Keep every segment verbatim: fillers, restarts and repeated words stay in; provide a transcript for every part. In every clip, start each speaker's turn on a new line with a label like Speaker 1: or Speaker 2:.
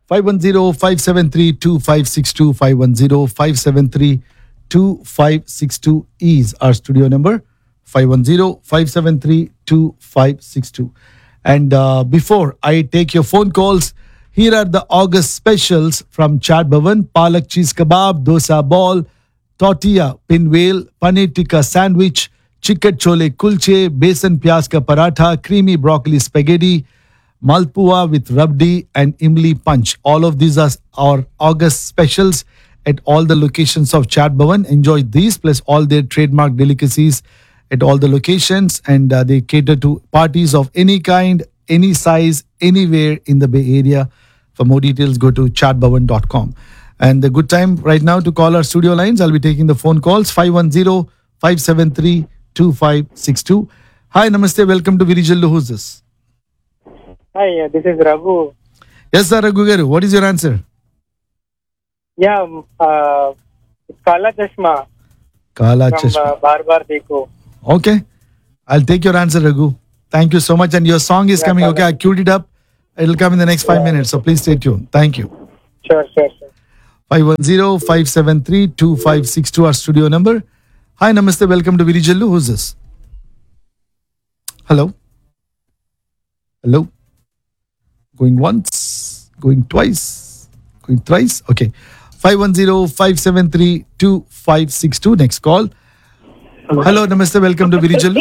Speaker 1: five one zero, five seven three, two five six two. five one zero, five seven three, two five six two is our studio number. five one zero, five seven three, two five six two. And uh, before I take your phone calls, here are the August specials from Chaat Bhavan. Palak cheese kebab, dosa ball, tortilla, pinwheel, paneer tikka sandwich, chicken chole kulche, besan pyaz ka paratha, creamy broccoli spaghetti, malpua with rabdi and imli punch. All of these are our August specials at all the locations of Chaat Bhavan. Enjoy these plus all their trademark delicacies at all the locations, and uh, they cater to parties of any kind, any size, anywhere in the Bay Area. For more details, go to chaat bhavan dot com. And the good time right now to call our studio lines. I'll be taking the phone calls. five one zero, five seven three, two five six two. Hi, namaste. Welcome to Virijallu. Who's this?
Speaker 2: Hi, uh, this is Raghu.
Speaker 1: Yes, sir, Raghu Garu. What is your answer?
Speaker 2: Yeah, um, uh, it's Kala Chashma
Speaker 1: Kala
Speaker 2: from
Speaker 1: Chashma.
Speaker 2: uh, Bar Bar Dekho.
Speaker 1: Okay. I'll take your answer, Raghu. Thank you so much. And your song is
Speaker 2: Yeah,
Speaker 1: coming.
Speaker 2: Kala.
Speaker 1: Okay, I queued it up. It'll come in the next five
Speaker 2: Yeah.
Speaker 1: minutes. So please stay tuned. Thank you.
Speaker 2: Sure, sure, sure.
Speaker 1: five one zero, five seven three, two five six two, our studio number. Hi, namaste. Welcome to Virijallu. Who's this? Hello? Hello? Going once, going twice, going thrice. Okay. five one zero, five seven three, two five six two. Next call. Hello, namaste. Welcome to Virijallu.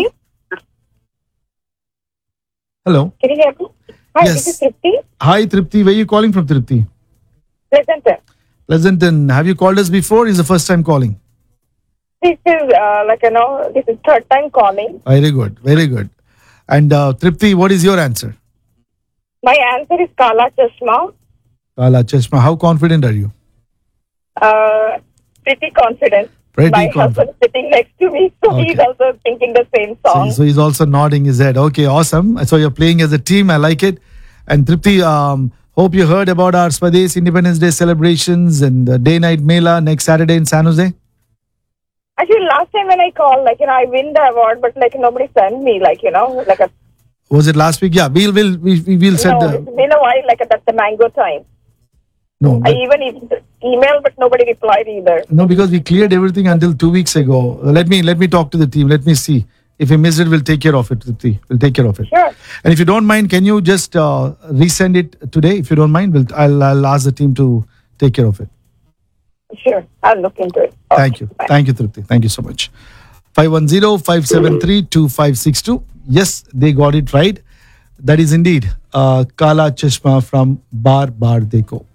Speaker 1: Hello.
Speaker 3: Can you hear me? Hi,
Speaker 1: Yes.
Speaker 3: this is Tripti.
Speaker 1: Hi, Tripti. Where are you calling from, Tripti?
Speaker 3: Pleasanton.
Speaker 1: Pleasanton. Have you called us before? Is the first time calling?
Speaker 3: This is uh, like you know, this is third time calling.
Speaker 1: Very good. Very good. And uh, Tripti, what is your answer?
Speaker 3: My answer is Kala Chashma.
Speaker 1: Kala Chashma. How confident are you?
Speaker 3: Uh, pretty confident.
Speaker 1: Pretty
Speaker 3: My
Speaker 1: confident.
Speaker 3: husband is sitting next to me, so he's
Speaker 1: Okay.
Speaker 3: also thinking the same
Speaker 1: So,
Speaker 3: song.
Speaker 1: so he's also nodding his head. Okay, awesome. So you're playing as a team. I like it. And Tripti, um, hope you heard about our Swadesh Independence Day celebrations and the Day-Night Mela next Saturday in San Jose.
Speaker 3: Actually, last time when I called, like you know, I win the award, but like nobody sent me, like you know, like a
Speaker 1: Was it last week? Yeah, we'll we'll we, we will
Speaker 3: you
Speaker 1: send
Speaker 3: know,
Speaker 1: the
Speaker 3: it's been a while, like that's the mango time.
Speaker 1: no.
Speaker 3: I
Speaker 1: but-
Speaker 3: even e- emailed, but nobody replied either.
Speaker 1: No, because we cleared everything until two weeks ago. Let me let me talk to the team. Let me see. If we missed it, we'll take care of it. Tripti. We'll take care of it.
Speaker 3: Sure.
Speaker 1: And if you don't mind, can you just uh, resend it today? If you don't mind, we'll, I'll, I'll ask the team to take care of it.
Speaker 3: Sure, I'll look into it.
Speaker 1: Thank you.
Speaker 3: Bye.
Speaker 1: Thank you, Tripti. Thank you so much. five one zero, five seven three, two five six two. Yes, they got it right. That is indeed uh, Kala Chashma from Bar Bar Dekho.